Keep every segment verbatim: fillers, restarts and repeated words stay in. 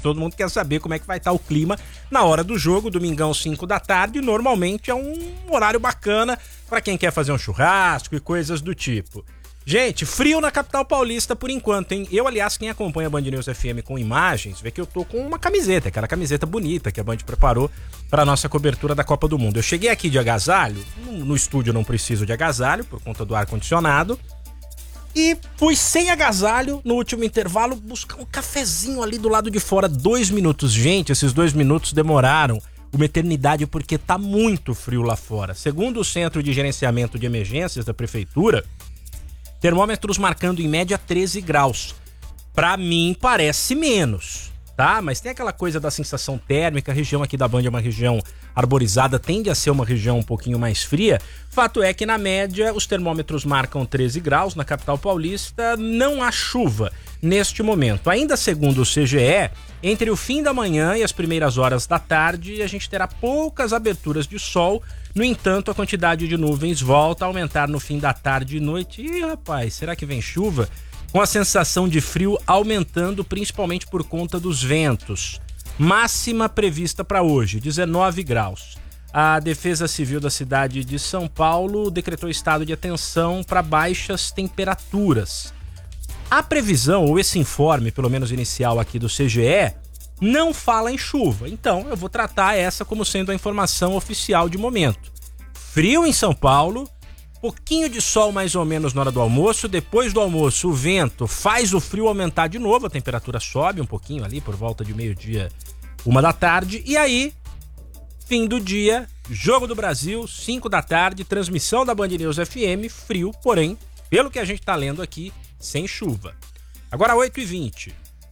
Todo mundo quer saber como é que vai estar o clima na hora do jogo, domingão, cinco da tarde. Normalmente é um horário bacana para quem quer fazer um churrasco e coisas do tipo. Gente, frio na capital paulista por enquanto, hein? Eu, aliás, quem acompanha a Band News F M com imagens, vê que eu tô com uma camiseta, aquela camiseta bonita que a Band preparou para nossa cobertura da Copa do Mundo. Eu cheguei aqui de agasalho, no, no estúdio eu não preciso de agasalho, por conta do ar-condicionado, e fui sem agasalho no último intervalo buscar um cafezinho ali do lado de fora, dois minutos. Gente, esses dois minutos demoraram uma eternidade porque tá muito frio lá fora. Segundo o Centro de Gerenciamento de Emergências da Prefeitura, termômetros marcando em média treze graus. Pra mim parece menos, tá? Mas tem aquela coisa da sensação térmica, a região aqui da Band é uma região arborizada, tende a ser uma região um pouquinho mais fria. Fato é que na média os termômetros marcam treze graus, na capital paulista não há chuva neste momento. Ainda segundo o C G E, entre o fim da manhã e as primeiras horas da tarde, a gente terá poucas aberturas de sol. No entanto, a quantidade de nuvens volta a aumentar no fim da tarde e noite. Ih, rapaz, será que vem chuva? Com a sensação de frio aumentando, principalmente por conta dos ventos. Máxima prevista para hoje, dezenove graus. A Defesa Civil da cidade de São Paulo decretou estado de atenção para baixas temperaturas. A previsão, ou esse informe, pelo menos inicial aqui do C G E, não fala em chuva. Então, eu vou tratar essa como sendo a informação oficial de momento. Frio em São Paulo, pouquinho de sol mais ou menos na hora do almoço. Depois do almoço, o vento faz o frio aumentar de novo. A temperatura sobe um pouquinho ali por volta de meio-dia, uma da tarde. E aí, fim do dia, Jogo do Brasil, cinco da tarde, transmissão da Band News F M, frio, porém, pelo que a gente tá lendo aqui, sem chuva. Agora oito e vinte.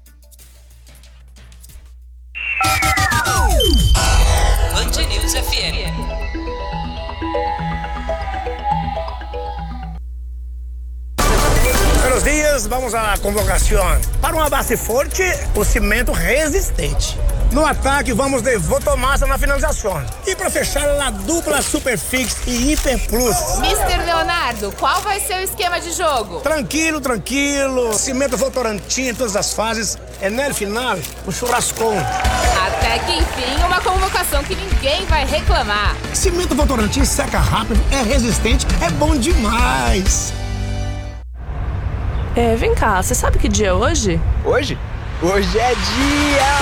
Band News F M. Buenos dias, vamos à convocação. Para uma base forte, o cimento resistente. No ataque, vamos de Votomassa na finalização. E para fechar, a dupla Superfix e Hiper Plus. mister Leonardo, qual vai ser o esquema de jogo? Tranquilo, tranquilo. Cimento Votorantim em todas as fases. É no final, o churrascão. Até que enfim, uma convocação que ninguém vai reclamar. Cimento Votorantim seca rápido, é resistente, é bom demais. É, vem cá, você sabe que dia é hoje? Hoje? Hoje é dia